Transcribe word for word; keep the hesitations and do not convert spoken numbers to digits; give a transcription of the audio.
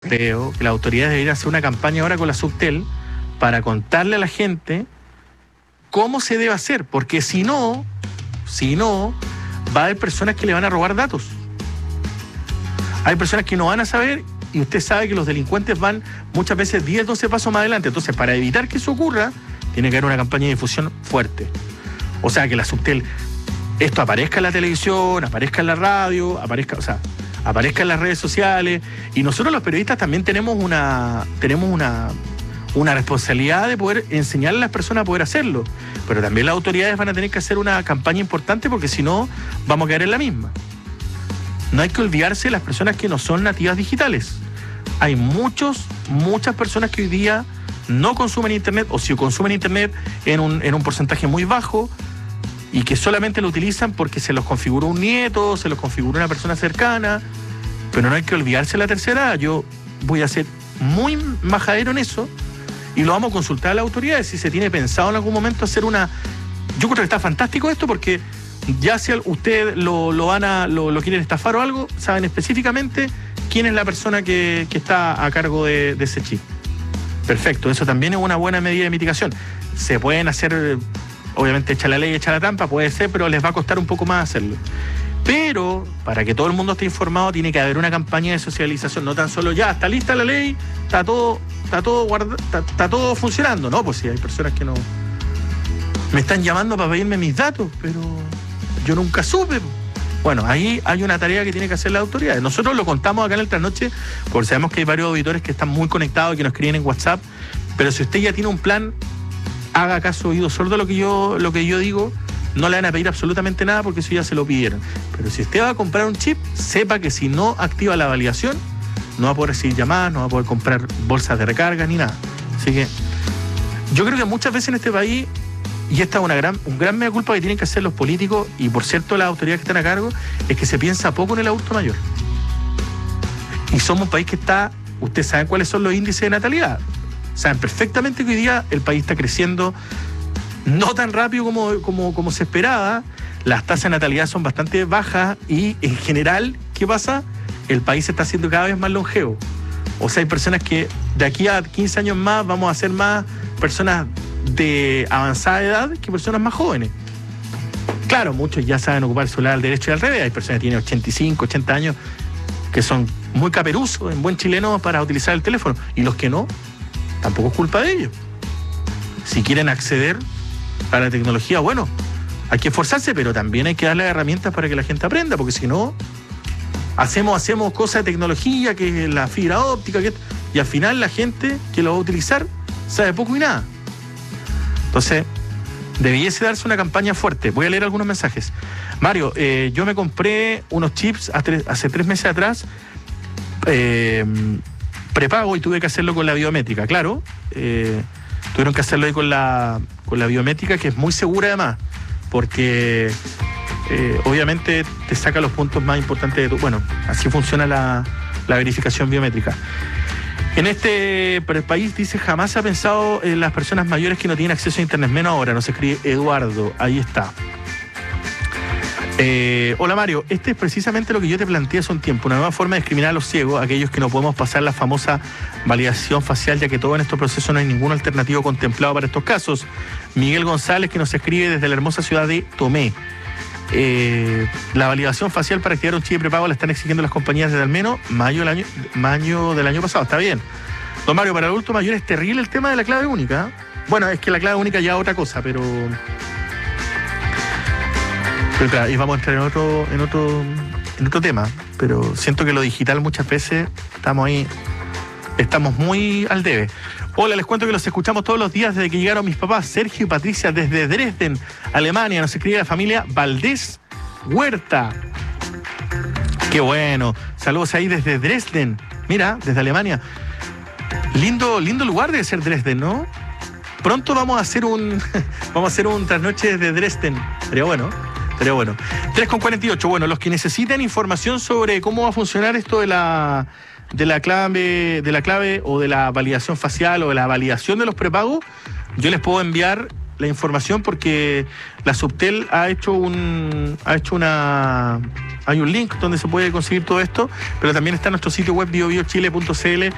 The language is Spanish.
creo que las autoridades deberían hacer una campaña ahora con la Subtel para contarle a la gente cómo se debe hacer, porque si no, si no, va a haber personas que le van a robar datos. Hay personas que no van a saber, y usted sabe que los delincuentes van muchas veces diez, doce pasos más adelante. Entonces, para evitar que eso ocurra, tiene que haber una campaña de difusión fuerte. O sea, que la Subtel, esto aparezca en la televisión, aparezca en la radio, aparezca, o sea, aparezca en las redes sociales. Y nosotros los periodistas también tenemos una, tenemos una, una responsabilidad de poder enseñarle a las personas a poder hacerlo. Pero también las autoridades van a tener que hacer una campaña importante, porque si no, vamos a quedar en la misma. No hay que olvidarse de las personas que no son nativas digitales. Hay muchos, muchas personas que hoy día no consumen internet, o si consumen internet en un, en un porcentaje muy bajo, y que solamente lo utilizan porque se los configuró un nieto, se los configuró una persona cercana. Pero no hay que olvidarse de la tercera edad. Yo voy a ser muy majadero en eso, y lo vamos a consultar a las autoridades si se tiene pensado en algún momento hacer una... Yo creo que está fantástico esto, porque ya si usted lo, lo van a lo, lo quieren estafar o algo, saben específicamente quién es la persona que, que está a cargo de, de ese chip. Perfecto, eso también es una buena medida de mitigación. Se pueden hacer, obviamente echa la ley, echa la trampa, puede ser, pero les va a costar un poco más hacerlo. Pero, para que todo el mundo esté informado, tiene que haber una campaña de socialización, no tan solo ya, está lista la ley, está todo, está todo guarda, está, está todo funcionando. No, pues sí, hay personas que no... Me están llamando para pedirme mis datos, pero yo nunca supe. Bueno, ahí hay una tarea que tiene que hacer la autoridad. Nosotros lo contamos acá en el Trasnoche, porque sabemos que hay varios auditores que están muy conectados y que nos escriben en WhatsApp, pero si usted ya tiene un plan, haga caso, oído sordo a lo que yo, lo que yo digo. No le van a pedir absolutamente nada, porque eso ya se lo pidieron. Pero si usted va a comprar un chip, sepa que si no activa la validación, no va a poder recibir llamadas, no va a poder comprar bolsas de recarga ni nada. Así que yo creo que muchas veces en este país, y esta es una gran, un gran mea culpa que tienen que hacer los políticos, y por cierto las autoridades que están a cargo, es que se piensa poco en el adulto mayor. Y somos un país que está, ustedes saben cuáles son los índices de natalidad. Saben perfectamente que hoy día el país está creciendo no tan rápido como, como, como se esperaba. Las tasas de natalidad son bastante bajas, y en general, ¿qué pasa? El país se está haciendo cada vez más longevo. O sea, hay personas que de aquí a quince años más vamos a ser más personas de avanzada edad que personas más jóvenes. Claro, muchos ya saben ocupar el celular al derecho y al revés. Hay personas que tienen ochenta y cinco, ochenta años que son muy caperuzos, en buen chileno, para utilizar el teléfono. Y los que no, tampoco es culpa de ellos. Si quieren acceder a la tecnología, bueno, hay que esforzarse, pero también hay que darle herramientas para que la gente aprenda, porque si no, hacemos, hacemos cosas de tecnología, que es la fibra óptica, que, y al final la gente que lo va a utilizar sabe poco y nada. Entonces, debiese darse una campaña fuerte. Voy a leer algunos mensajes. Mario, eh, yo me compré unos chips hace, hace tres meses atrás, eh, prepago, y tuve que hacerlo con la biométrica. Claro, eh, tuvieron que hacerlo ahí con la, con la biométrica, que es muy segura además, porque eh, obviamente te saca los puntos más importantes de tu... Bueno, así funciona la, la verificación biométrica. En este país, dice, jamás se ha pensado en las personas mayores que no tienen acceso a internet, menos ahora, nos escribe Eduardo, ahí está. Eh, hola Mario, este es precisamente lo que yo te planteé hace un tiempo, una nueva forma de discriminar a los ciegos, aquellos que no podemos pasar la famosa validación facial, ya que todo en estos procesos no hay ningún alternativo contemplado para estos casos. Miguel González, que nos escribe desde la hermosa ciudad de Tomé. Eh, la validación facial para activar un chip prepago la están exigiendo las compañías desde al menos mayo del año, mayo del año pasado. Está bien. Don Mario, para el adulto mayor es terrible el tema de la clave única. Bueno, es que la clave única ya es otra cosa, pero... Pero claro, y vamos a entrar en otro, en otro, en otro tema. Pero siento que lo digital muchas veces estamos ahí, estamos muy al debe. Hola, les cuento que los escuchamos todos los días desde que llegaron mis papás, Sergio y Patricia, desde Dresden, Alemania. Nos escribe la familia Valdés Huerta. Qué bueno. Saludos ahí desde Dresden. Mira, desde Alemania. Lindo, lindo lugar debe ser Dresden, ¿no? Pronto vamos a hacer un vamos a hacer un trasnoche desde Dresden. Sería bueno, sería bueno. tres con cuarenta y ocho. Bueno, los que necesiten información sobre cómo va a funcionar esto de la de la clave, de la clave o de la validación facial o de la validación de los prepagos, yo les puedo enviar la información, porque la Subtel ha hecho un ha hecho una hay un link donde se puede conseguir todo esto, pero también está en nuestro sitio web bio bio chile punto c l